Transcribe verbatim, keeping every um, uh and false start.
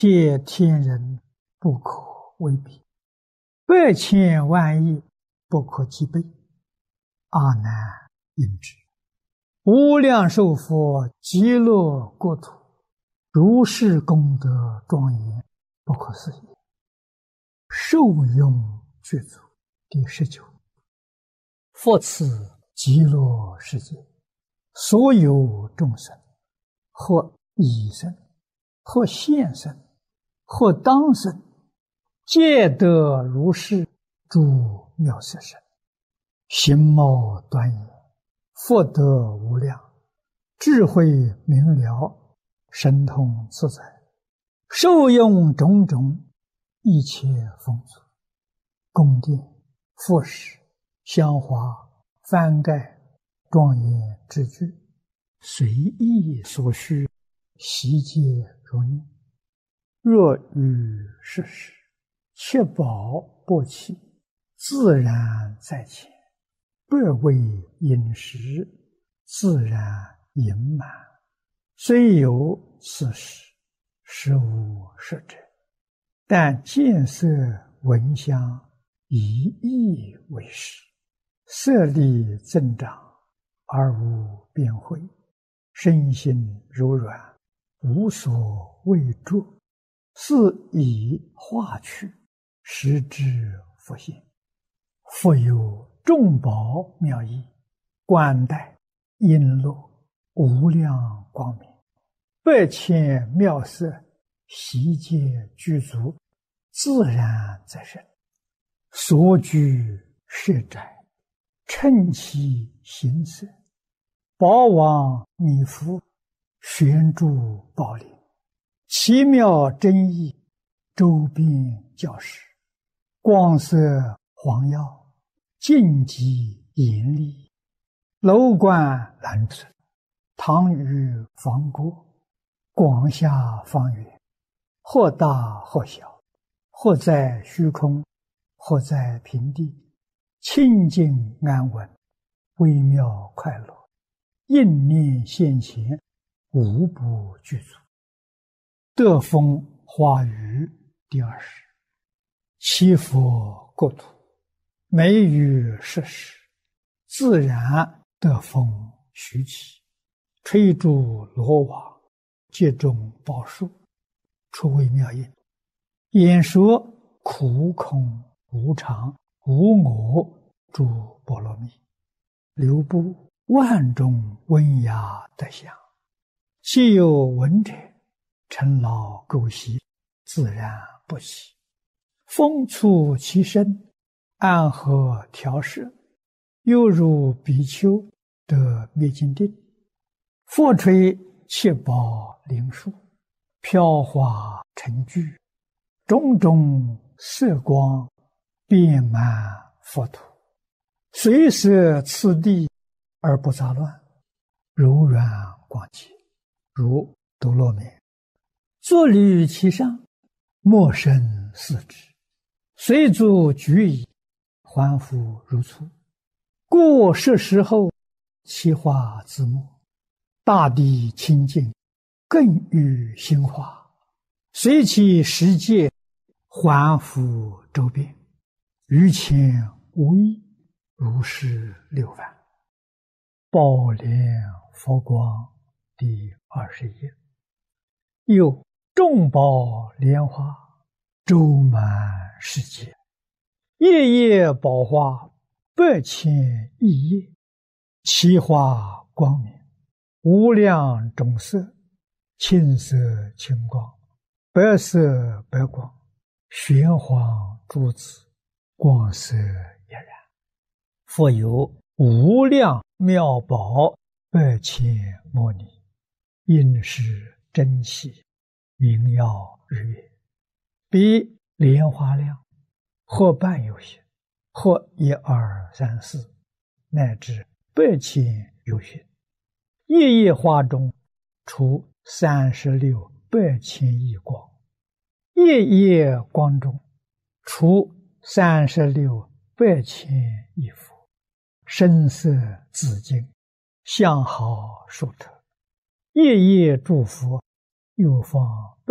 借天人不可为比，百千万亿不可计备，阿难应知。无量寿佛极乐国土，如是功德庄严，不可思议。受用具足。第十九，佛此极乐世界，所有众生，或已生，或现生，或当生，皆得如是诸妙色身，形貌端严，福德无量，智慧明了，神通自在，受用种种一切丰足，宫殿、佛石、香花、幡盖、庄严之具，随意所需，悉皆如念。若遇世事，确保不起，自然在前，不为饮食，自然盈满。虽有此事，实无实者，但见色闻香，以意为实，色力增长，而无边慧，身心柔软，无所畏著，是以化去，实之佛性。复有众宝妙义，冠带璎珞，无量光明，百千妙色，悉皆具足，自然在身。所居舍宅，称其形色，宝王弥覆，悬柱宝林，奇妙真义，周边教室，光色黄耀，净极严厉，楼观蓝色，堂宇方过，广厦方圆，或大或小，或在虚空，或在平地，清净安稳，微妙快乐，应念现前，无不具足。得风花雨第二十，七佛国土，每遇世事，自然得风徐起，吹诸罗网，接种宝树，出微妙音，演说苦空无常无我诸波罗蜜，流布万种温雅德香，既有闻者，尘劳垢习，自然不起。风触其身，安和调摄，犹如比丘得灭尽定。佛吹七宝灵树，飘华成聚，种种色光，遍满佛土，随摄次第而不杂乱，柔软广洁，如多罗面。坐履其上，莫生四肢，随足举矣，还复如初。过世时后，其化自没，大地清净，更与心化，随其世界，还复周遍，于前无异，如是六番。宝莲佛光第二十页。有众宝莲花，周满世界，夜夜宝花，百千亿叶，其花光明，无量种色，青色青光，白色白光，玄黄珠子，光色俨然。复有无量妙宝，百千摩尼，应是珍稀，明耀日月，比莲花量，或半有限，或一二三四，乃至百千有限。夜夜花中，出三十六百千亿光，夜夜光中，出三十六百千亿佛，声色自净，相好殊特，夜夜诸佛，又放